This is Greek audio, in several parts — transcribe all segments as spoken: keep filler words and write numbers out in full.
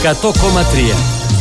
εκατό κόμμα τρία.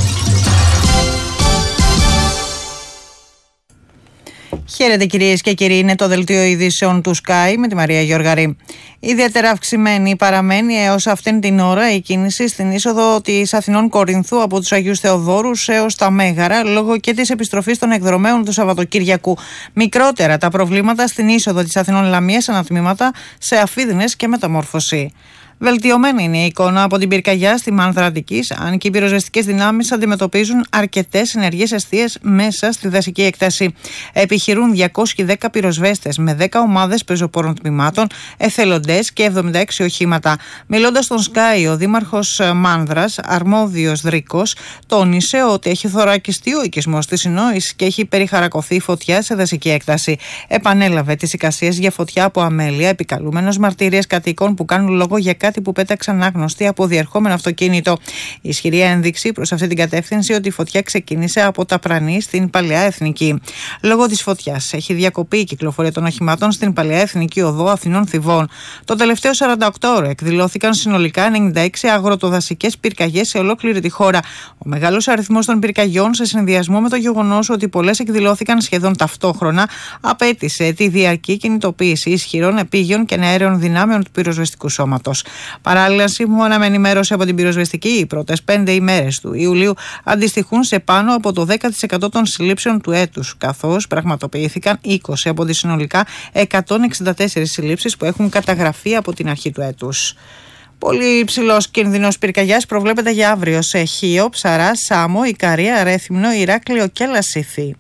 Χαίρετε κυρίες και κύριοι, είναι το δελτίο ειδήσεων του Sky με τη Μαρία Γιοργαρή. Ιδιαίτερα αυξημένη παραμένει έως αυτήν την ώρα η κίνηση στην είσοδο της Αθηνών Κορινθού από τους Αγίους Θεοδόρους έως τα Μέγαρα, λόγω και της επιστροφής των εκδρομέων του Σαββατοκύριακου. Μικρότερα τα προβλήματα στην είσοδο της Αθηνών Λαμίας, ανατμήματα σε Αφίδνες και μεταμόρφωση. Βελτιωμένη είναι η εικόνα από την πυρκαγιά στη Μάνδρα Αττικής, αν και οι πυροσβεστικές δυνάμεις αντιμετωπίζουν αρκετές ενεργές εστίες μέσα στη δασική έκταση. Επιχειρούν διακόσιοι δέκα πυροσβέστες με δέκα ομάδες πεζοπόρων τμήματων, εθελοντές και εβδομήντα έξι οχήματα. Μιλώντας στον Sky, ο δήμαρχος Μάνδρας, Αρμόδιος Δρίκος, τόνισε ότι έχει θωρακιστεί ο οικισμός της Συνόης και έχει περιχαρακωθεί φωτιά σε δασική έκταση. Επανέλαβε τις εικασίες για φωτιά από αμέλεια, επικαλούμενος μαρτυρίες κατοίκων που κάνουν λόγο για κάτι που πέταξαν άγνωστοι από διερχόμενο αυτοκίνητο. Η ισχυρή ένδειξη προς αυτή την κατεύθυνση ότι η φωτιά ξεκίνησε από τα Πρανή στην Παλαιά Εθνική. Λόγω της φωτιάς έχει διακοπεί η κυκλοφορία των οχημάτων στην Παλαιά Εθνική Οδό Αθηνών Θηβών. Το τελευταίο σαράντα οκτώ ώρο εκδηλώθηκαν συνολικά ενενήντα έξι αγροτοδασικές πυρκαγιές σε ολόκληρη τη χώρα. Ο μεγάλος αριθμός των πυρκαγιών, σε συνδυασμό με το γεγονός ότι πολλές εκδηλώθηκαν σχεδόν ταυτόχρονα, απέτησε τη διαρκή κινητοποίηση ισχυρών επίγειων και αέριων δυνάμεων του πυροσβεστικού σώματος. Παράλληλα, σύμφωνα με ενημέρωση από την πυροσβεστική, οι πρώτες πέντε ημέρες του Ιουλίου αντιστοιχούν σε πάνω από το δέκα τοις εκατό των συλλήψεων του έτους, καθώς πραγματοποιήθηκαν είκοσι από τις συνολικά εκατόν εξήντα τέσσερις συλλήψεις που έχουν καταγραφεί από την αρχή του έτους. Πολύ υψηλός κίνδυνος πυρκαγιάς προβλέπεται για αύριο σε Χίο, Ψαρά, Σάμο, Ικαρία, Ρέθυμνο, Ηράκλειο και Λασίθι.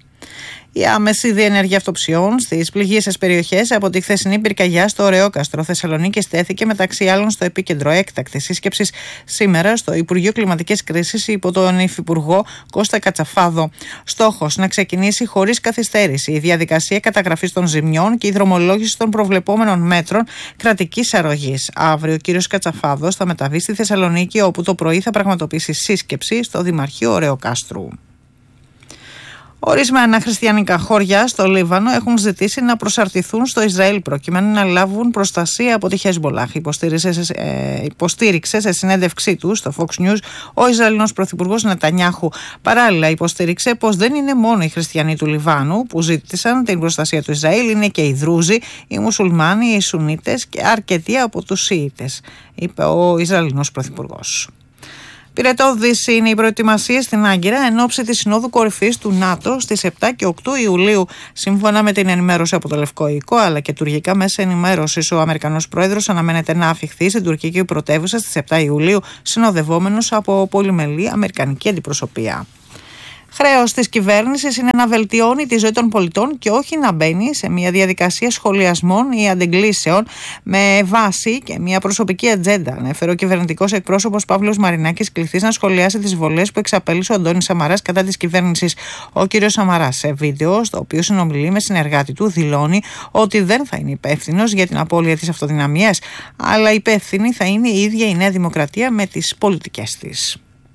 Η άμεση διενέργεια αυτοψιών στις πληγείσες περιοχές από τη χθεσινή πυρκαγιά στο Ρεόκαστρο Θεσσαλονίκη στέθηκε μεταξύ άλλων στο επίκεντρο έκτακτης σύσκεψης σήμερα στο Υπουργείο Κλιματικής Κρίσης υπό τον Υφυπουργό Κώστα Κατσαφάδο. Στόχος να ξεκινήσει χωρίς καθυστέρηση η διαδικασία καταγραφής των ζημιών και η δρομολόγηση των προβλεπόμενων μέτρων κρατικής αρρωγής. Αύριο ο κ. Κατσαφάδος θα μεταβεί στη Θεσσαλονίκη, όπου το πρωί θα πραγματοποιήσει σύσκεψη στο Δημαρχείο Ρεοκάστρου. Ορισμένα χριστιανικά χώρια στο Λίβανο έχουν ζητήσει να προσαρτηθούν στο Ισραήλ προκειμένου να λάβουν προστασία από τη Χεσμολάχ. Υποστήριξε, ε, υποστήριξε σε συνέντευξή του στο Fox News ο Ισραηλινός Πρωθυπουργός Νετανιάχου. Παράλληλα, υποστήριξε πως δεν είναι μόνο οι χριστιανοί του Λιβάνου που ζήτησαν την προστασία του Ισραήλ, είναι και οι Δρούζοι, οι Μουσουλμάνοι, οι Σουνίτες και αρκετοί από τους Σιήτες, είπε ο Ισραηλινός Πρωθυπουργός. Πυρετώδεις είναι οι προετοιμασίες στην Άγκυρα εν ώψη της Συνόδου Κορυφής του ΝΑΤΟ στις επτά και οκτώ Ιουλίου. Σύμφωνα με την ενημέρωση από το Λευκό Οίκο αλλά και τουρκικά μέσα ενημέρωσης, ο Αμερικανός Πρόεδρος αναμένεται να αφιχθεί στην τουρκική πρωτεύουσα στις επτά Ιουλίου, συνοδευόμενος από πολυμελή αμερικανική αντιπροσωπεία. Χρέος της κυβέρνησης είναι να βελτιώνει τη ζωή των πολιτών και όχι να μπαίνει σε μια διαδικασία σχολιασμών ή αντεγκλήσεων με βάση και μια προσωπική ατζέντα. Ανέφερε ο κυβερνητικός εκπρόσωπος Παύλος Μαρινάκης, κληθής να σχολιάσει τις βολές που εξαπέλυσε ο Αντώνης Σαμαράς κατά της κυβέρνησης. Ο κ. Σαμαράς, σε βίντεο στο οποίο συνομιλεί με συνεργάτη του, δηλώνει ότι δεν θα είναι υπεύθυνος για την απώλεια της αυτοδυναμίας, αλλά υπεύθυνη θα είναι η ίδια η Νέα Δημοκρατία με τις πολιτικές της.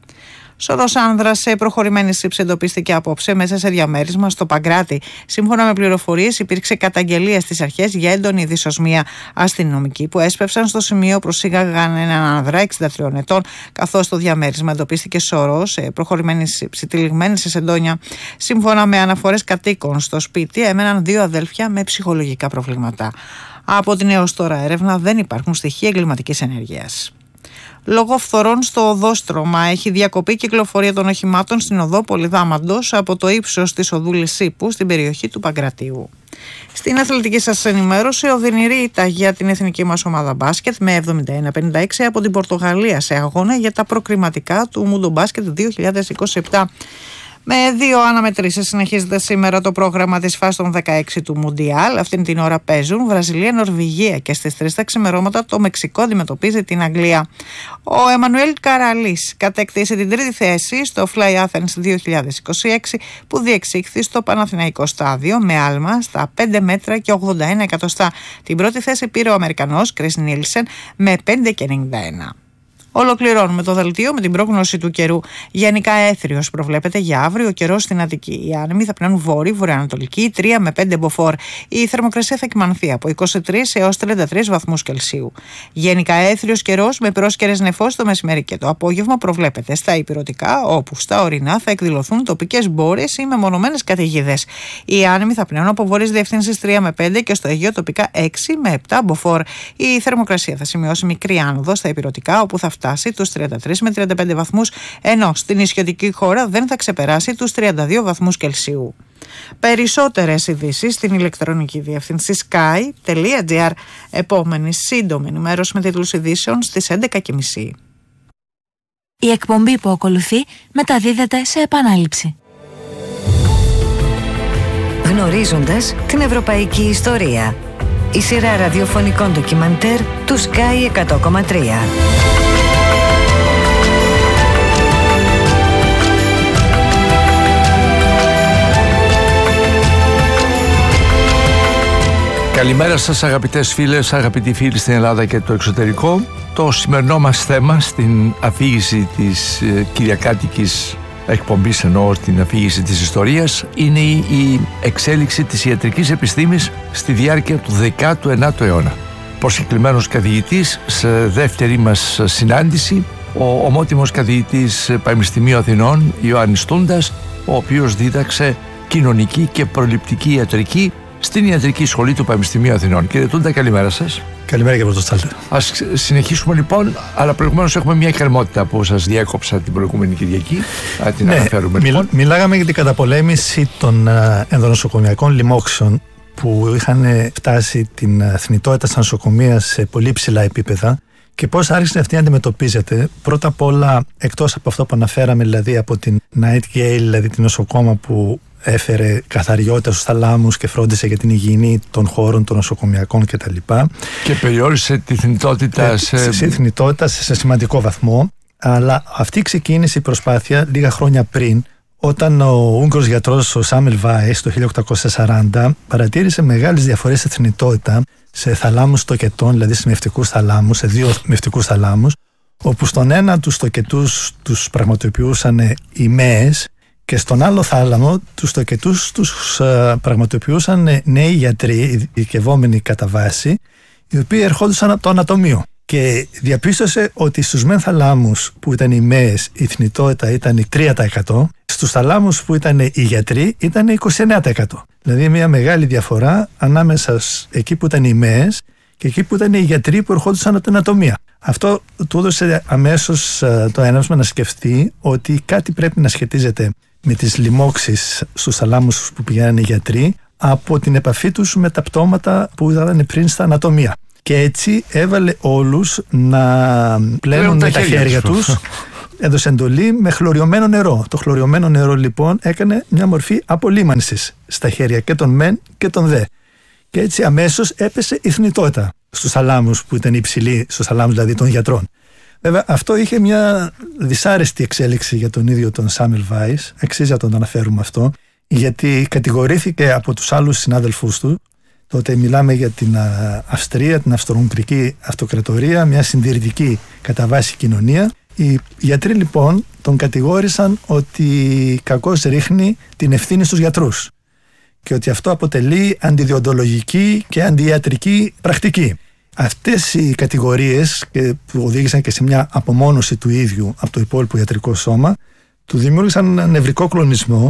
Σωρός άνδρας σε προχωρημένη σύψη εντοπίστηκε απόψε μέσα σε διαμέρισμα στο Παγκράτη. Σύμφωνα με πληροφορίες, υπήρξε καταγγελία στις αρχές για έντονη δυσοσμία. Αστυνομικοί που έσπευσαν στο σημείο προσήγαγαν έναν άνδρα εξήντα τριών ετών, καθώς το διαμέρισμα εντοπίστηκε σωρό σε προχωρημένη σύψη, τυλιγμένη σε σεντόνια. Σύμφωνα με αναφορές κατοίκων, στο σπίτι έμεναν δύο αδέλφια με ψυχολογικά προβλήματα. Από την έως τώρα έρευνα δεν υπάρχουν στοιχεία εγκληματικής ενέργειας. Λόγω φθορών στο οδόστρωμα έχει διακοπεί η κυκλοφορία των οχημάτων στην οδό Πολυδάμαντος από το ύψος της οδού Λυσίπου στην περιοχή του Παγκρατίου. Στην αθλητική σας ενημέρωση, οδυνηρή ήττα για την εθνική μας ομάδα μπάσκετ με εβδομήντα ένα πενήντα έξι από την Πορτογαλία σε αγώνα για τα προκριματικά του Mundo Basket δύο χιλιάδες είκοσι επτά. Με δύο αναμετρήσεις συνεχίζεται σήμερα το πρόγραμμα της φάσης των δεκαέξι του Μουντιάλ. Αυτήν την ώρα παίζουν Βραζιλία, Νορβηγία και στις τρεις τα ξημερώματα το Μεξικό αντιμετωπίζει την Αγγλία. Ο Εμμανουέλ Καραλής κατέκτησε την τρίτη θέση στο Fly Athens δύο χιλιάδες είκοσι έξι που διεξήχθη στο Παναθηναϊκό στάδιο με άλμα στα πέντε μέτρα και ογδόντα ένα εκατοστά. Την πρώτη θέση πήρε ο Αμερικανός Chris Nielsen με πέντε και ενενήντα ένα. Ολοκληρώνουμε το δελτίο με την πρόγνωση του καιρού. Γενικά έθριος προβλέπεται για αύριο, καιρός στην Αττική. Οι άνεμοι θα πνέουν βόρειο, βορειοανατολική, τρία με πέντε μποφόρ. Η θερμοκρασία θα κυμανθεί από είκοσι τρεις έως τριάντα τρεις βαθμούς Κελσίου. Γενικά έθριος καιρός με πρόσκαιρες νεφώσεις το μεσημέρι και το απόγευμα προβλέπεται στα ηπειρωτικά, όπου στα ορεινά θα εκδηλωθούν τοπικές μπόρες ή μεμονωμένες καταιγίδες. Οι άνεμοι θα πνέουν από βόρειες διευθύνσεις τρία με πέντε και στο Αιγαίο τοπικά έξι με επτά μποφόρ. Η θερμοκρασία θα σημειώσει μικρή άνοδο στα ηπειρωτικά, όπου θα φτάσει τους τριάντα τρεις με τριάντα πέντε βαθμούς, ενώ στην νησιωτική χώρα δεν θα ξεπεράσει τους τριάντα δύο βαθμούς Κελσίου. Περισσότερες ειδήσεις στην ηλεκτρονική διεύθυνση sky τελεία gr. Επόμενη σύντομη ενημέρωση με τίτλους ειδήσεων στις έντεκα και μισή. Η εκπομπή που ακολουθεί μεταδίδεται σε επανάληψη. Γνωρίζοντας την ευρωπαϊκή ιστορία. Η σειρά ραδιοφωνικών ντοκιμαντέρ του Sky εκατό κόμμα τρία. Καλημέρα σας αγαπητές φίλες, αγαπητοί φίλοι στην Ελλάδα και το εξωτερικό. Το σημερινό μας θέμα στην αφήγηση της ε, κυριακάτικης εκπομπής, εννοώ την αφήγηση της ιστορίας, είναι η εξέλιξη της ιατρικής επιστήμης στη διάρκεια του δέκατου ενάτου αιώνα. Προσκεκλημένος καθηγητής σε δεύτερη μας συνάντηση, ο ομότιμος καθηγητής Πανεπιστημίου Αθηνών, Ιωάννης Τούντας, ο οποίος δίδαξε κοινωνική και προληπτική ιατρική στην Ιατρική Σχολή του Πανεπιστημίου Αθηνών. Κύριε Τούντα, καλημέρα σας. Καλημέρα, κύριε Πρωτοστάλτε. Ας συνεχίσουμε λοιπόν, αλλά προηγουμένως έχουμε μια εκκρεμότητα που σας διέκοψα την προηγούμενη Κυριακή. Α, την ναι, αναφέρουμε μιλ, λοιπόν. Μιλάγαμε για την καταπολέμηση των uh, ενδονοσοκομιακών λοιμόξεων που είχαν φτάσει την θνητότητα στα νοσοκομεία σε πολύ ψηλά επίπεδα και πώς άρχισε αυτή να αντιμετωπίζεται. Πρώτα απ' όλα, εκτός από αυτό που αναφέραμε, δηλαδή από την Nightingale, δηλαδή την νοσοκόμα που έφερε καθαριότητα στους θαλάμους και φρόντισε για την υγιεινή των χώρων των νοσοκομιακών κτλ. Και περιόρισε τη θνητότητα ε, σε... σε θνητότητα σε σημαντικό βαθμό. Αλλά αυτή ξεκίνησε η προσπάθεια λίγα χρόνια πριν, όταν ο Ούγγρος γιατρός ο Σάμελ Βάις το χίλια οκτακόσια σαράντα παρατήρησε μεγάλες διαφορές σε θνητότητα σε θαλάμους στοκετών, δηλαδή σε μυευτικούς θαλάμους, σε δύο μυευτικούς θαλάμους, όπου στον ένα τους στοκετούς τους πραγματοποιούσαν οι ΜΕΕΣ και στον άλλο θάλαμο τους στοκετούς τους uh, πραγματοποιούσαν νέοι γιατροί, ειδικευόμενοι κατά βάση, οι οποίοι ερχόντουσαν από το ανατομείο. Και διαπίστωσε ότι στους μεν θαλάμους που ήταν οι ΜΕΕΣ η θνητότητα ήταν τρία τοις εκατό, στους θαλάμους που ήταν οι γιατροί ήταν είκοσι εννέα τοις εκατό. Δηλαδή μια μεγάλη διαφορά ανάμεσα εκεί που ήταν οι ΜΕΕΣ και εκεί που ήταν οι γιατροί που ερχόντουσαν από την ανατομία. Αυτό του έδωσε αμέσως uh, το έναυσμα να σκεφτεί ότι κάτι πρέπει να σχετίζεται με τις λοιμώξεις στους θαλάμους που πηγαίνανε οι γιατροί από την επαφή τους με τα πτώματα που είδαν πριν στα ανατομία. Και έτσι έβαλε όλους να πλένουν με τα χέρια τους, έδωσε εντολή με χλωριωμένο νερό. Το χλωριωμένο νερό λοιπόν έκανε μια μορφή απολύμανσης στα χέρια και των μεν και των δε. Και έτσι αμέσως έπεσε η θνητότητα στους θαλάμους που ήταν υψηλή, στους θαλάμους δηλαδή των γιατρών. Βέβαια, αυτό είχε μια δυσάρεστη εξέλιξη για τον ίδιο τον Σάμελ Βάις, αξίζει να τον αναφέρουμε αυτό, γιατί κατηγορήθηκε από τους άλλους συνάδελφούς του. Τότε μιλάμε για την Αυστρία, την Αυστρο-Ουγγρική Αυτοκρατορία, μια συντηρητική κατά βάση κοινωνία. Οι γιατροί λοιπόν τον κατηγόρησαν ότι κακώς ρίχνει την ευθύνη στους γιατρούς και ότι αυτό αποτελεί αντιδιοντολογική και αντιιατρική πρακτική. Αυτές οι κατηγορίες που οδήγησαν και σε μια απομόνωση του ίδιου από το υπόλοιπο ιατρικό σώμα του δημιούργησαν ένα νευρικό κλονισμό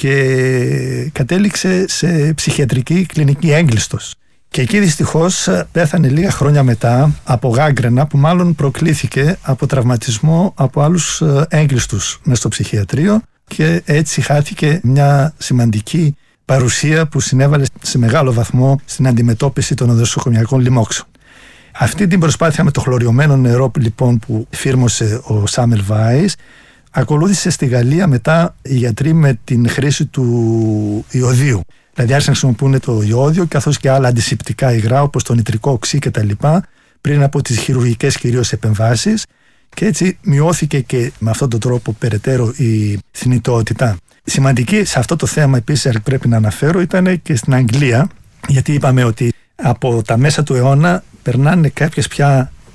και κατέληξε σε ψυχιατρική κλινική έγκλειστος. Και εκεί δυστυχώς πέθανε λίγα χρόνια μετά από γάγκρενα που μάλλον προκλήθηκε από τραυματισμό από άλλους έγκλειστους μες στο ψυχιατρίο και έτσι χάθηκε μια σημαντική παρουσία που συνέβαλε σε μεγάλο βαθμό στην αντιμετώπιση των νοσοκομιακών λοιμόξεων. Αυτή την προσπάθεια με το χλωριωμένο νερό λοιπόν που φύρμωσε ο Σάμελ Βάις ακολούθησε στη Γαλλία μετά οι γιατροί με την χρήση του ιωδίου. Δηλαδή άρχισαν να χρησιμοποιούν το ιώδιο καθώς και άλλα αντισηπτικά υγρά όπως το νητρικό οξύ κτλ. Πριν από τις χειρουργικές κυρίως επεμβάσεις και έτσι μειώθηκε και με αυτόν τον τρόπο περαιτέρω η θνητότητα. Σημαντική σε αυτό το θέμα επίσης πρέπει να αναφέρω ήταν και στην Αγγλία, γιατί είπαμε ότι από τα μέσα του αιώνα περνάνε κάποιες πια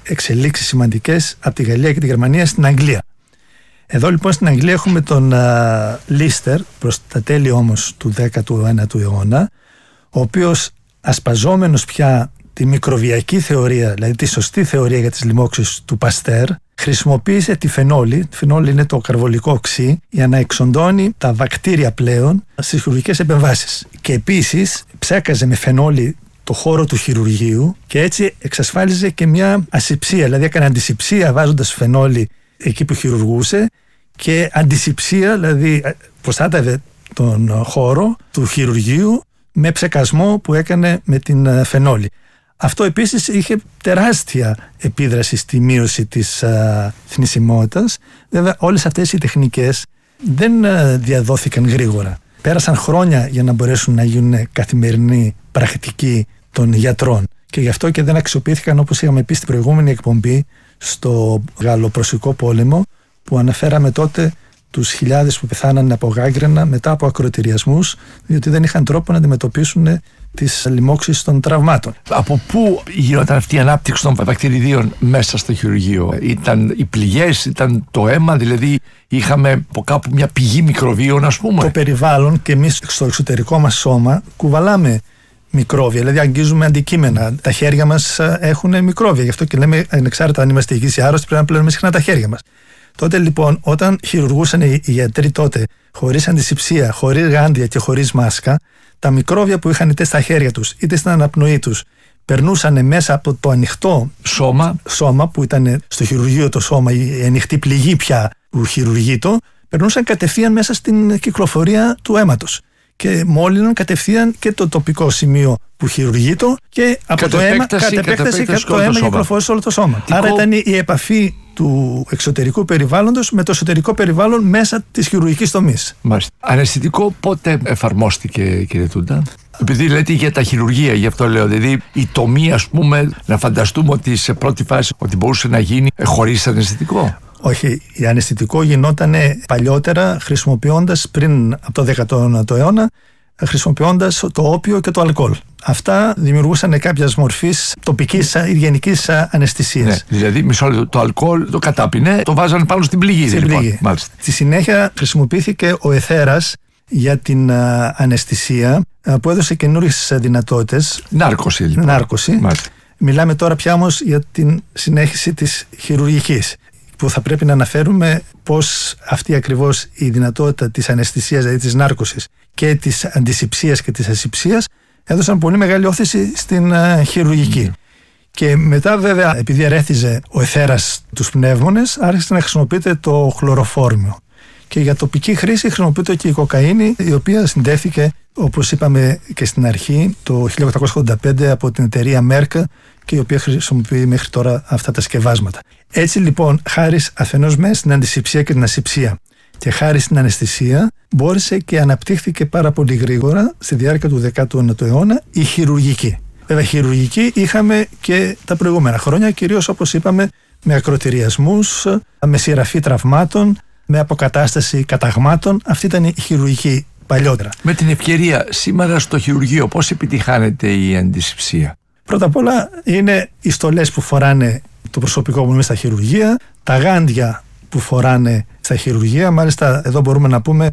εξελίξεις σημαντικές από τη Γαλλία και τη Γερμανία στην Αγγλία. Εδώ λοιπόν στην Αγγλία έχουμε τον Λίστερ, προς τα τέλη όμως του δέκατου ένατου αιώνα, ο οποίος, ασπαζόμενος πια τη μικροβιακή θεωρία, δηλαδή τη σωστή θεωρία για τις λοιμώξεις του Παστέρ, χρησιμοποίησε τη φενόλη, τη φενόλη είναι το καρβολικό οξύ, για να εξοντώνει τα βακτήρια πλέον στις χειρουργικές επεμβάσεις. Και επίσης ψέκαζε με φενόλη το χώρο του χειρουργείου και έτσι εξασφάλιζε και μια ασυψία, δηλαδή έκανε αντισυψία βάζοντας φενόλη εκεί που χειρουργούσε και αντισυψία, δηλαδή προστάτευε τον χώρο του χειρουργείου με ψεκασμό που έκανε με την φενόλη. Αυτό επίσης είχε τεράστια επίδραση στη μείωση της α, θνησιμότητας. Βέβαια όλες αυτές οι τεχνικές δεν α, διαδόθηκαν γρήγορα. Πέρασαν χρόνια για να μπορέσουν να γίνουν καθημερινή πρακτική των γιατρών και γι' αυτό και δεν αξιοποιήθηκαν, όπως είχαμε πει στην προηγούμενη εκπομπή, στο Γαλλοπρωσικό πόλεμο, που αναφέραμε τότε τους χιλιάδες που πεθάνανε από γάγκρενα μετά από ακροτηριασμούς, διότι δεν είχαν τρόπο να αντιμετωπίσουν τις λοιμώξεις των τραυμάτων. Από πού γινόταν αυτή η ανάπτυξη των βακτηριδίων μέσα στο χειρουργείο? Ήταν οι πληγές, ήταν το αίμα, δηλαδή είχαμε από κάπου μια πηγή μικροβίων, ας πούμε? Το περιβάλλον, και εμείς στο εξωτερικό μας σώμα κουβαλάμε μικρόβια, δηλαδή αγγίζουμε αντικείμενα. Τα χέρια μας έχουν μικρόβια, γι' αυτό και λέμε, ανεξάρτητα αν είμαστε υγιείς ή άρρωστοι, πρέπει να πλένουμε συχνά τα χέρια μας. Τότε λοιπόν, όταν χειρουργούσαν οι γιατροί τότε, χωρίς αντισυψία, χωρίς γάντια και χωρίς μάσκα, τα μικρόβια που είχαν είτε στα χέρια τους είτε στην αναπνοή τους περνούσαν μέσα από το ανοιχτό σώμα, σώμα που ήταν στο χειρουργείο το σώμα, η ανοιχτή πληγή πια που χειρουργείτο, περνούσαν κατευθείαν μέσα στην κυκλοφορία του αίματος και μόλυναν κατευθείαν και το τοπικό σημείο που χειρουργείτο και από κατ' το αίμα, επέκταση, κατ' επέκταση, κατ' το αίμα κυκλοφορεί σε όλο το σώμα. Τι Άρα κο... ήταν η επαφή του εξωτερικού περιβάλλοντος με το εσωτερικό περιβάλλον μέσα της χειρουργικής τομής. Μάλιστα. Αναισθητικό πότε εφαρμόστηκε, κύριε Τούντα? Επειδή λέτε για τα χειρουργεία, γι' αυτό λέω. Δηλαδή η τομή, ας πούμε, να φανταστούμε ότι σε πρώτη φάση ότι μπορούσε να γίνει χωρίς αναισθητικό. Όχι, η αναισθητικό γινόταν παλιότερα χρησιμοποιώντας, πριν από το δέκατο ένατο αιώνα, χρησιμοποιώντας το όπιο και το αλκοόλ. Αυτά δημιουργούσαν κάποια μορφή τοπικής ή γενικής αναισθησίας. Ναι, δηλαδή μισό λεπτό, το αλκοόλ το κατάπινε, το βάζανε πάνω στην πληγή. Στην λοιπόν. πληγή. Μάλιστα. Στη συνέχεια χρησιμοποιήθηκε ο εθέρας για την α, αναισθησία, α, που έδωσε καινούριες δυνατότητες. Νάρκωση λοιπόν. Νάρκωση. Μάλιστα. Μιλάμε τώρα πια όμως για την συνέχιση της χειρουργικής, που θα πρέπει να αναφέρουμε πως αυτή ακριβώς η δυνατότητα της αναισθησίας, δηλαδή της νάρκωσης και της αντισυψίας και της ασυψίας, έδωσαν πολύ μεγάλη όθηση στην uh, χειρουργική. Mm. Και μετά βέβαια, επειδή αρέθιζε ο εθέρας τους πνεύμονες, άρχισε να χρησιμοποιείται το χλωροφόρμιο. Και για τοπική χρήση χρησιμοποιείται και η κοκαίνη, η οποία συντέθηκε, όπως είπαμε και στην αρχή, το χίλια οκτακόσια ογδόντα πέντε από την εταιρεία Merck, και η οποία χρησιμοποιεί μέχρι τώρα αυτά τα σκευάσματα. Έτσι λοιπόν, χάρη αφενός μέσα στην αντισυψία και την ασυψία και χάρη στην αναισθησία, μπόρεσε και αναπτύχθηκε πάρα πολύ γρήγορα στη διάρκεια του δέκατου ένατου αιώνα η χειρουργική. Βέβαια, χειρουργική είχαμε και τα προηγούμενα χρόνια, κυρίως όπως είπαμε, με ακροτηριασμούς, με σειραφή τραυμάτων, με αποκατάσταση καταγμάτων. Αυτή ήταν η χειρουργική παλιότερα. Με την ευκαιρία, σήμερα στο χειρουργείο πώς επιτυχάνεται η αντισυψία? Πρώτα απ' όλα είναι οι στολές που φοράνε το προσωπικό που είναι στα χειρουργεία, τα γάντια που φοράνε στα χειρουργεία. Μάλιστα εδώ μπορούμε να πούμε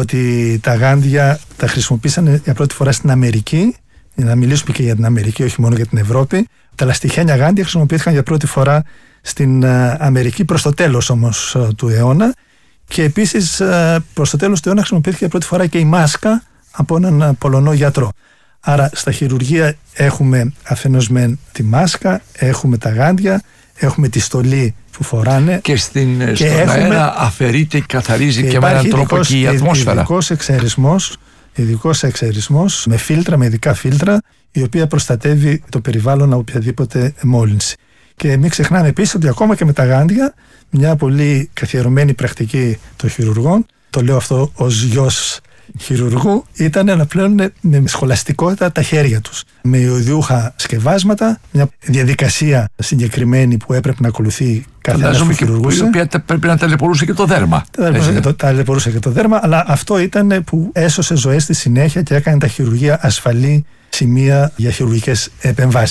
ότι τα γάντια τα χρησιμοποίησαν για πρώτη φορά στην Αμερική, για να μιλήσουμε και για την Αμερική, όχι μόνο για την Ευρώπη. Τα λαστιχένια γάντια χρησιμοποιήθηκαν για πρώτη φορά στην Αμερική, προς το τέλος όμως του αιώνα, και επίσης προς το τέλος του αιώνα χρησιμοποιήθηκε για πρώτη φορά και η μάσκα από έναν Πολωνό γιατρό. Άρα στα χειρουργεία έχουμε αφενός μεν τη μάσκα, έχουμε τα γάντια, έχουμε τη στολή που φοράνε. Και, στην, και στον έχουμε, αέρα αφαιρείται και καθαρίζει και, και με έναν τρόπο και η ατμόσφαιρα. Ειδικός εξαιρισμός, ειδικός εξαιρισμός με φίλτρα, με ειδικά φίλτρα, η οποία προστατεύει το περιβάλλον από οποιαδήποτε μόλυνση. Και μην ξεχνάμε επίσης ότι ακόμα και με τα γάντια, μια πολύ καθιερωμένη πρακτική των χειρουργών, το λέω αυτό ως γιος χειρουργού, ήταν να πλένουν με σχολαστικότητα τα χέρια τους. Με ιωδιούχα σκευάσματα, μια διαδικασία συγκεκριμένη που έπρεπε να ακολουθεί κάθε ένας που χειρουργούσε. Η οποία πρέπει να ταλαιπωρούσε και το δέρμα. Ταλαιπωρούσε και το δέρμα, αλλά αυτό ήταν που έσωσε ζωές στη συνέχεια και έκανε τα χειρουργεία ασφαλή σημεία για χειρουργικές επεμβάσεις.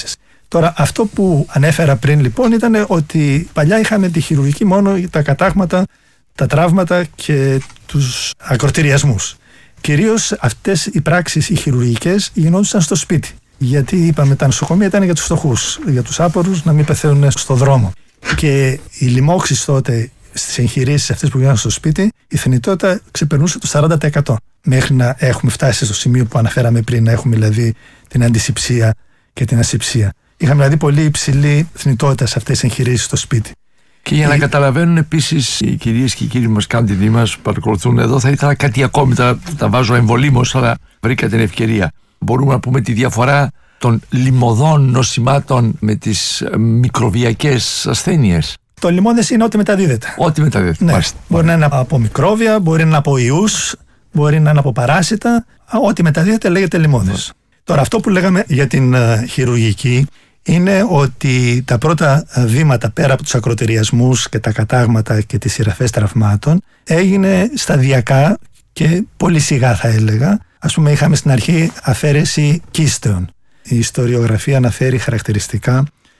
Τώρα, αυτό που ανέφερα πριν λοιπόν ήταν ότι παλιά είχαμε τη χειρουργική μόνο τα κατάγματα, τα τραύματα και τους ακροτηριασμούς. Κυρίως αυτές οι πράξεις οι χειρουργικές γινόντουσαν στο σπίτι. Γιατί είπαμε τα νοσοκομεία ήταν για τους φτωχούς, για τους άπορους να μην πεθαίνουν στο δρόμο. Και οι λοιμώξεις τότε στις εγχειρήσεις αυτές που γίνανε στο σπίτι, η θνητότητα ξεπερνούσε το σαράντα τοις εκατό. Μέχρι να έχουμε φτάσει στο σημείο που αναφέραμε πριν, να έχουμε δηλαδή την αντισηψία και την ασηψία. Είχαμε δηλαδή πολύ υψηλή θνητότητα σε αυτές τις εγχειρήσεις στο σπίτι. Και για να καταλαβαίνουν επίσης οι κυρίες και οι κύριοι μας κάνουν την μας που παρακολουθούν εδώ, θα ήθελα κάτι ακόμη, τα, τα βάζω εμβολήμως, αλλά βρήκα την ευκαιρία. Μπορούμε να πούμε τη διαφορά των λιμωδών νοσημάτων με τις μικροβιακές ασθένειες. Το λιμώδες είναι ό,τι μεταδίδεται. Ό,τι μεταδίδεται. Ναι. Μπορεί να είναι από μικρόβια, μπορεί να είναι από ιούς, μπορεί να είναι από παράσιτα. Ό,τι μεταδίδεται λέγεται λιμώδες. Ναι. Τώρα, αυτό που λέγαμε για την uh, χειρουργική είναι ότι τα πρώτα βήματα πέρα από τους ακροτηριασμούς και τα κατάγματα και τις σειραφές τραυμάτων έγινε σταδιακά και πολύ σιγά, θα έλεγα. Ας πούμε, είχαμε στην αρχή αφαίρεση κίστεων. Η ιστοριογραφία αναφέρει χαρακτηριστικά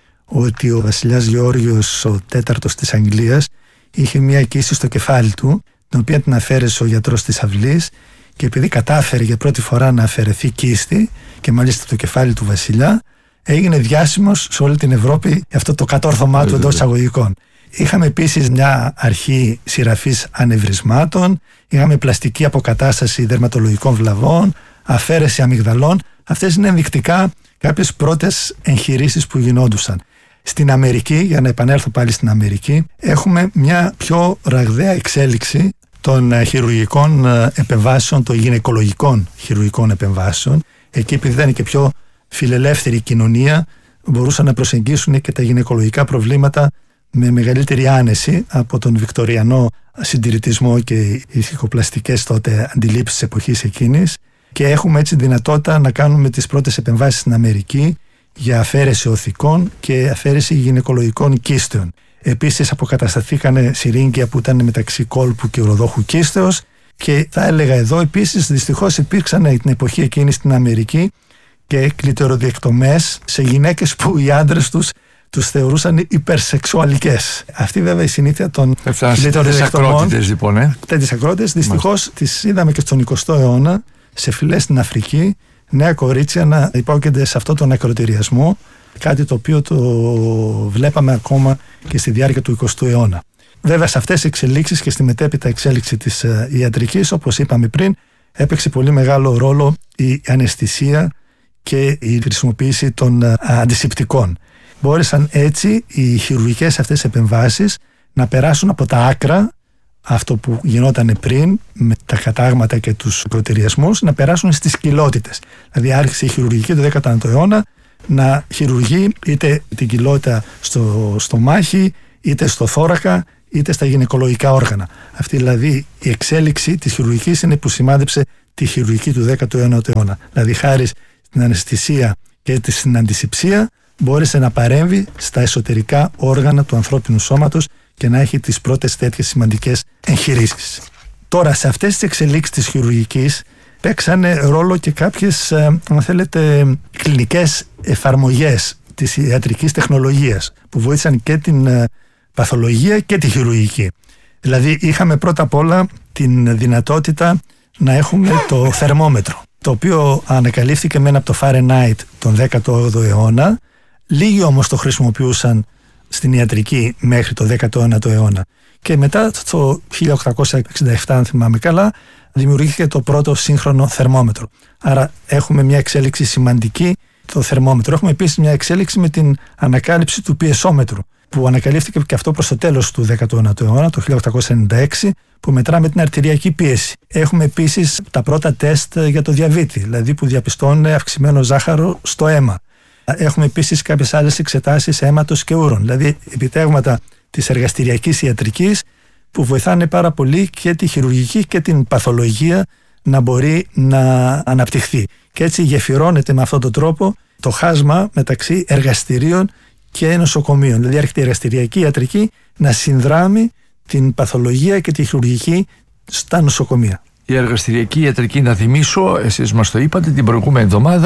ότι ο βασιλιάς Γεώργιος ο τέταρτος της Αγγλίας είχε μια κίστη στο κεφάλι του, την οποία την αφαίρεσε ο γιατρός της αυλής, και επειδή κατάφερε για πρώτη φορά να αφαιρεθεί κίστη και μάλιστα το κεφάλι του βασιλιά, έγινε διάσημος σε όλη την Ευρώπη αυτό το κατόρθωμά του εντός εισαγωγικών. Είχαμε επίσης μια αρχή σειραφής ανευρισμάτων, είχαμε πλαστική αποκατάσταση δερματολογικών βλαβών, αφαίρεση αμυγδαλών. Αυτές είναι ενδεικτικά κάποιες πρώτες εγχειρήσεις που γινόντουσαν. Στην Αμερική, για να επανέλθω πάλι στην Αμερική, έχουμε μια πιο ραγδαία εξέλιξη των χειρουργικών επεμβάσεων, των γυναικολογικών χειρουργικών επεμβάσεων. Εκεί, επειδή ήταν και πιο φιλελεύθερη κοινωνία, μπορούσαν να προσεγγίσουν και τα γυναικολογικά προβλήματα με μεγαλύτερη άνεση από τον βικτοριανό συντηρητισμό και οι ηθικοπλαστικές τότε αντιλήψεις της εποχής εκείνης, και έχουμε έτσι δυνατότητα να κάνουμε τις πρώτες επεμβάσεις στην Αμερική για αφαίρεση οθικών και αφαίρεση γυναικολογικών κίστεων. Επίσης αποκατασταθήκανε συρίγγια που ήταν μεταξύ κόλπου και ουροδόχου κίστεως, και θα έλεγα εδώ επίσης δυστυχώς υπήρξαν την εποχή εκείνη στην Αμερική και κλιτεροδιεκτομές σε γυναίκες που οι άντρες τους τους θεωρούσαν υπερσεξουαλικές. Αυτή βέβαια η συνήθεια των κλιτεροδιεκτομών, λοιπόν, ε? τέτοιες ακρότητες, δυστυχώς τις είδαμε και στον εικοστό αιώνα σε φυλές στην Αφρική, νέα κορίτσια να υπόκεινται σε αυτόν τον ακροτηριασμό, κάτι το οποίο το βλέπαμε ακόμα και στη διάρκεια του εικοστού αιώνα. Βέβαια, σε αυτές τις εξελίξεις και στη μετέπειτα εξέλιξη της ιατρικής, όπως είπαμε πριν, έπαιξε πολύ μεγάλο ρόλο η αναισθησία και η χρησιμοποίηση των αντισηπτικών. Μπόρεσαν έτσι οι χειρουργικές αυτές επεμβάσεις να περάσουν από τα άκρα, αυτό που γινόταν πριν με τα κατάγματα και τους ακροτηριασμούς, να περάσουν στις κοιλότητες. Δηλαδή άρχισε η χειρουργική του δέκατου ένατου αιώνα να χειρουργεί είτε την κοιλότητα στο στομάχι, είτε στο θώρακα, είτε στα γυναικολογικά όργανα. Αυτή δηλαδή η εξέλιξη της χειρουργικής είναι που σημάδεψε τη χειρουργική του δέκατου ένατου αιώνα. Δηλαδή χάρη στην αναισθησία και στην αντισηψία μπόρεσε να παρέμβει στα εσωτερικά όργανα του ανθρώπινου σώματος και να έχει τις πρώτες τέτοιες σημαντικές εγχειρήσεις. Τώρα, σε αυτές τις εξελίξεις της χειρουργικής παίξανε ρόλο και κάποιες, αν θέλετε, κλινικές εφαρμογές της ιατρικής τεχνολογίας που βοήθησαν και την παθολογία και τη χειρουργική. Δηλαδή είχαμε πρώτα απ' όλα την δυνατότητα να έχουμε το θερμόμετρο, το οποίο ανακαλύφθηκε μεν από το Φάρενάιτ τον δέκατο όγδοο αιώνα. Λίγοι όμως το χρησιμοποιούσαν στην ιατρική μέχρι το δέκατο ένατο αιώνα. Και μετά το χίλια οκτακόσια εξήντα επτά, αν θυμάμαι καλά, δημιουργήθηκε το πρώτο σύγχρονο θερμόμετρο. Άρα έχουμε μια εξέλιξη σημαντική το θερμόμετρο. Έχουμε επίσης μια εξέλιξη με την ανακάλυψη του πιεσόμετρου, που ανακαλύφθηκε και αυτό προς το τέλος του δέκατου ένατου αιώνα, το χίλια οκτακόσια ενενήντα έξι, που μετράμε την αρτηριακή πίεση. Έχουμε επίσης τα πρώτα τεστ για το διαβήτη, δηλαδή που διαπιστώνουν αυξημένο ζάχαρο στο αίμα. Έχουμε επίσης κάποιες άλλες εξετάσεις αίματος και ούρων, δηλαδή επιτεύγματα της εργαστηριακής ιατρικής που βοηθάνε πάρα πολύ και τη χειρουργική και την παθολογία να μπορεί να αναπτυχθεί. Και έτσι γεφυρώνεται με αυτόν τον τρόπο το χάσμα μεταξύ εργαστηρίων και νοσοκομείων. Δηλαδή έρχεται η εργαστηριακή ιατρική να συνδράμει την παθολογία και τη χειρουργική στα νοσοκομεία. Η εργαστηριακή ιατρική, να θυμίσω, εσείς μας το είπατε την προηγούμενη εβδομάδα,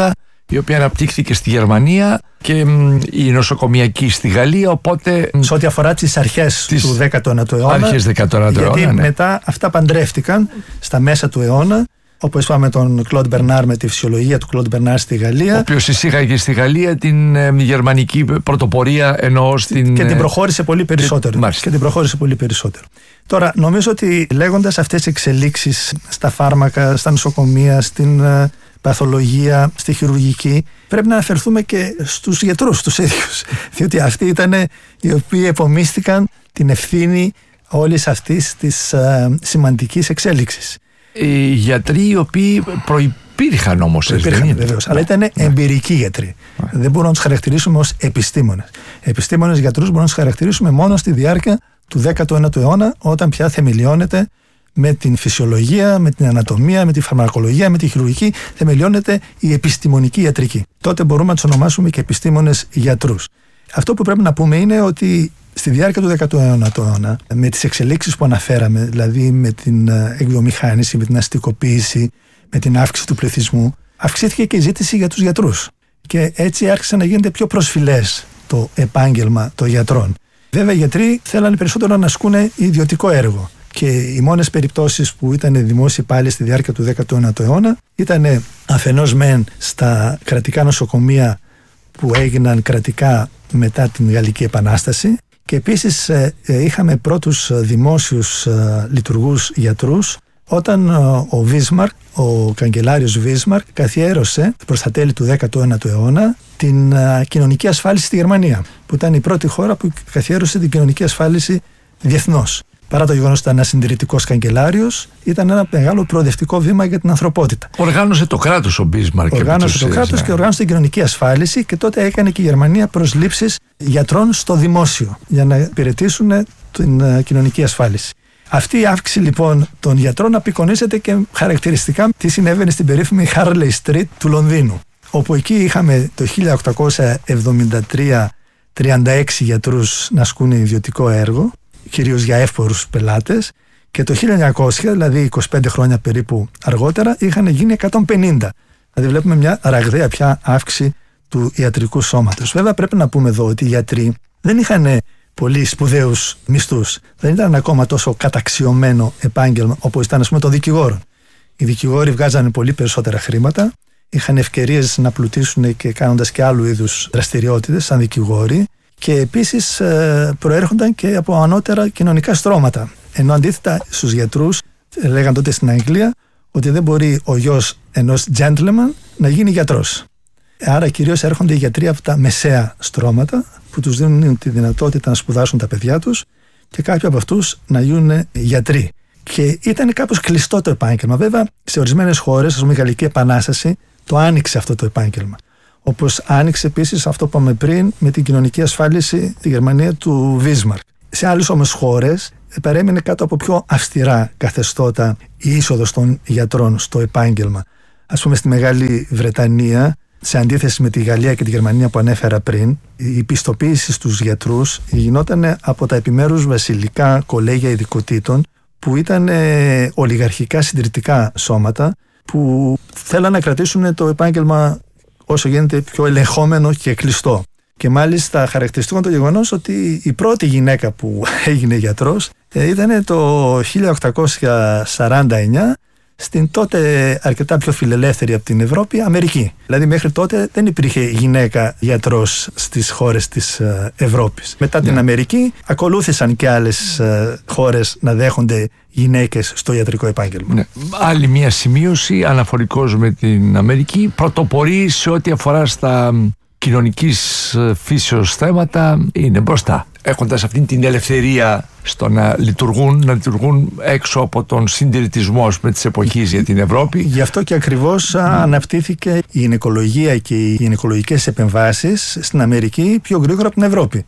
η οποία αναπτύχθηκε στη Γερμανία και η νοσοκομιακή στη Γαλλία, οπότε... Σε ό,τι αφορά τις αρχές της... του δέκατου ένατου αιώνα, αρχές δέκατου ένατου γιατί αιώνα, ναι. μετά αυτά παντρεύτηκαν στα μέσα του αιώνα, όπως είπαμε τον Κλοντ Μπερνάρ με τη φυσιολογία του Κλοντ Μπερνάρ στη Γαλλία. Ο οποίος εισήγαγε στη Γαλλία την ε, γερμανική πρωτοπορία, εννοώ στην... Και την προχώρησε πολύ περισσότερο. Και, και την προχώρησε πολύ περισσότερο. Τώρα, νομίζω ότι λέγοντας αυτές τις εξελίξεις στα φάρμακα, στα νοσοκομεία, στην ε, παθολογία, στη χειρουργική, πρέπει να αναφερθούμε και στους γιατρούς τους ίδιους. Διότι αυτοί ήταν οι οποίοι επομίστηκαν την ευθύνη όλης αυτής της ε, σημαντικής εξέλιξης. Οι γιατροί οι οποίοι προϋπήρχαν όμως. Προϋπήρχαν βεβαίως, αλλά ήταν εμπειρικοί γιατροί. Yeah. Δεν μπορούμε να τους χαρακτηρίσουμε ως επιστήμονες. Επιστήμονες γιατρούς μπορούμε να τους χαρακτηρίσουμε μόνο στη διάρκεια του δέκατου ένατου αιώνα, όταν πια θεμελιώνεται με την φυσιολογία, με την ανατομία, με τη φαρμακολογία, με τη χειρουργική, θεμελιώνεται η επιστημονική ιατρική. Τότε μπορούμε να τους ονομάσουμε και επιστήμονες γιατρούς. Αυτό που πρέπει να πούμε είναι ότι στη διάρκεια του δέκατου ένατου αιώνα, με τις εξελίξεις που αναφέραμε, δηλαδή με την εκβιομηχάνηση, με την αστικοποίηση, με την αύξηση του πληθυσμού, αυξήθηκε και η ζήτηση για τους γιατρούς. Και έτσι άρχισε να γίνεται πιο προσφυλές το επάγγελμα των γιατρών. Βέβαια, οι γιατροί θέλανε περισσότερο να ασκούν ιδιωτικό έργο. Και οι μόνες περιπτώσεις που ήταν δημόσιοι πάλι στη διάρκεια του δέκατου ένατου αιώνα ήταν αφενός μεν στα κρατικά νοσοκομεία που έγιναν κρατικά μετά την Γαλλική Επανάσταση, και επίσης ε, ε, είχαμε πρώτους δημόσιους ε, λειτουργούς γιατρούς όταν ε, ο Βίσμαρκ, ο καγκελάριος Βίσμαρκ, καθιέρωσε προς τα τέλη του δέκατου ένατου αιώνα την ε, κοινωνική ασφάλιση στη Γερμανία, που ήταν η πρώτη χώρα που καθιέρωσε την κοινωνική ασφάλιση διεθνώς. Παρά το γεγονός ότι ήταν ένας συντηρητικός καγκελάριος, ήταν ένα μεγάλο προοδευτικό βήμα για την ανθρωπότητα. Οργάνωσε το κράτος ο Μπίσμαρκ. Οργάνωσε το κράτος ναι. και οργάνωσε την κοινωνική ασφάλιση, και τότε έκανε και η Γερμανία προσλήψεις γιατρών στο δημόσιο για να υπηρετήσουν την uh, κοινωνική ασφάλιση. Αυτή η αύξηση λοιπόν των γιατρών απεικονίζεται και χαρακτηριστικά τι συνέβαινε στην περίφημη Harley Street του Λονδίνου, όπου εκεί είχαμε το χίλια οκτακόσια εβδομήντα τρία τριάντα έξι γιατρούς να ασκούν ιδιωτικό έργο, κυρίως για εύπορους πελάτες, και το χίλια εννιακόσια, δηλαδή είκοσι πέντε χρόνια περίπου αργότερα, είχαν γίνει εκατόν πενήντα. Δηλαδή βλέπουμε μια ραγδαία πια αύξηση του ιατρικού σώματος. Βέβαια πρέπει να πούμε εδώ ότι οι γιατροί δεν είχαν πολύ σπουδαίους μισθούς. Δεν ήταν ακόμα τόσο καταξιωμένο επάγγελμα όπως ήταν, ας πούμε, των δικηγόρων. Οι δικηγόροι βγάζανε πολύ περισσότερα χρήματα, είχαν ευκαιρίες να πλουτίσουν και κάνοντας και άλλου είδους δραστηριότητες σαν δικηγόροι, και επίσης προέρχονταν και από ανώτερα κοινωνικά στρώματα. Ενώ αντίθετα στους γιατρούς, λέγαν τότε στην Αγγλία, ότι δεν μπορεί ο γιος ενός gentleman να γίνει γιατρός. Άρα κυρίως έρχονται οι γιατροί από τα μεσαία στρώματα, που τους δίνουν τη δυνατότητα να σπουδάσουν τα παιδιά τους, και κάποιοι από αυτούς να γίνουν γιατροί. Και ήταν κάπως κλειστό το επάγγελμα. Βέβαια, σε ορισμένες χώρες, ας πούμε η Γαλλική Επανάσταση, το άνοιξε αυτό το επάγγελμα. Όπως άνοιξε επίσης αυτό που είπαμε πριν με την κοινωνική ασφάλιση τη Γερμανία του Βίσμαρκ. Σε άλλες όμως χώρες παρέμεινε κάτω από πιο αυστηρά καθεστώτα η είσοδος των γιατρών στο επάγγελμα. Ας πούμε στη Μεγάλη Βρετανία, σε αντίθεση με τη Γαλλία και τη Γερμανία που ανέφερα πριν, η πιστοποίηση στους γιατρούς γινόταν από τα επιμέρους βασιλικά κολέγια ειδικοτήτων, που ήταν ε, ολιγαρχικά συντηρητικά σώματα που θέλαν να κρατήσουν το επάγγελμα όσο γίνεται πιο ελεγχόμενο και κλειστό. Και μάλιστα χαρακτηριστικό είναι το γεγονός ότι η πρώτη γυναίκα που έγινε γιατρός ε, ήταν το χίλια οκτακόσια σαράντα εννιά στην τότε αρκετά πιο φιλελεύθερη από την Ευρώπη Αμερική. Δηλαδή μέχρι τότε δεν υπήρχε γυναίκα γιατρός στις χώρες της Ευρώπης. Μετά την yeah. Αμερική ακολούθησαν και άλλες χώρες να δέχονται γυναίκες στο ιατρικό επάγγελμα. Ναι. Άλλη μια σημείωση αναφορικώς με την Αμερική, πρωτοπορεί σε ό,τι αφορά στα κοινωνικής φύσεως θέματα, είναι μπροστά. Έχοντας αυτήν την ελευθερία στο να λειτουργούν, να λειτουργούν έξω από τον συντηρητισμό με τις εποχές για την Ευρώπη. Γι' αυτό και ακριβώς mm. αναπτύχθηκε η γυναικολογία και οι γυναικολογικές επεμβάσεις στην Αμερική πιο γρήγορα από την Ευρώπη.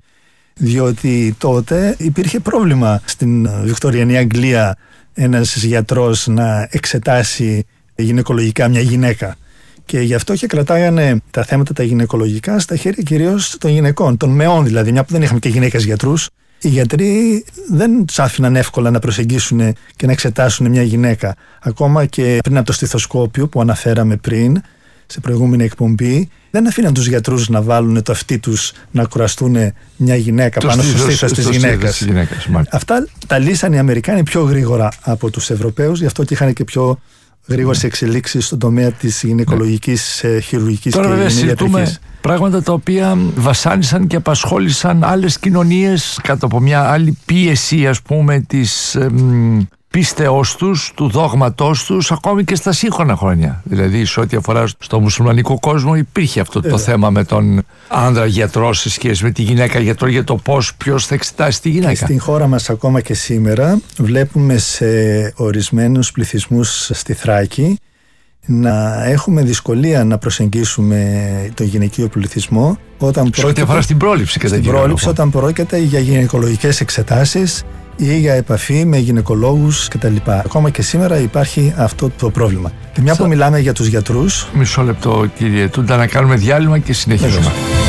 Διότι τότε υπήρχε πρόβλημα στην Βικτωριανή Αγγλία ένας γιατρός να εξετάσει γυναικολογικά μια γυναίκα. Και γι' αυτό και κρατάγανε τα θέματα τα γυναικολογικά στα χέρια κυρίως των γυναικών, των μεών δηλαδή, μια που δεν είχαμε και γυναίκες γιατρούς. Οι γιατροί δεν τους άφηναν εύκολα να προσεγγίσουν και να εξετάσουν μια γυναίκα. Ακόμα και πριν από το στιθοσκόπιο που αναφέραμε πριν, σε προηγούμενη εκπομπή, δεν αφήναν τους γιατρούς να βάλουν το αυτί τους να κουραστούν μια γυναίκα το πάνω στο στήθος της γυναίκας. Αυτά τα λύσαν οι Αμερικάνοι πιο γρήγορα από τους Ευρωπαίους, γι' αυτό και είχαν και πιο γρήγορες εξελίξεις στον τομέα της γυναικολογικής, ναι. χειρουργικής Τώρα, και γυναικιατρικής. Πράγματα τα οποία βασάνισαν και απασχόλησαν άλλες κοινωνίες κάτω από μια άλλη πίεση, ας πούμε, της εμ, πίστεώς τους, του δόγματός τους, ακόμη και στα σύγχρονα χρόνια. Δηλαδή, σε ό,τι αφορά στο μουσουλμανικό κόσμο, υπήρχε αυτό το yeah. θέμα με τον άνδρα γιατρό σε σχέση με τη γυναίκα γιατρό, για το πώς, ποιος θα εξετάσει τη γυναίκα. Και στην χώρα μας, ακόμα και σήμερα, βλέπουμε σε ορισμένους πληθυσμούς στη Θράκη να έχουμε δυσκολία να προσεγγίσουμε το γυναικείο πληθυσμό όταν σε ό,τι αφορά στην πρόληψη, κατά στην πρόληψη, όταν πρόκειται για γυναικολογικές εξετάσεις ή για επαφή με γυναικολόγους κτλ. Ακόμα και σήμερα υπάρχει αυτό το πρόβλημα. Και μια Σα... που μιλάμε για τους γιατρούς. Μισό λεπτό, κύριε Τούντα, να κάνουμε διάλειμμα και συνεχίζουμε. Βέβαια.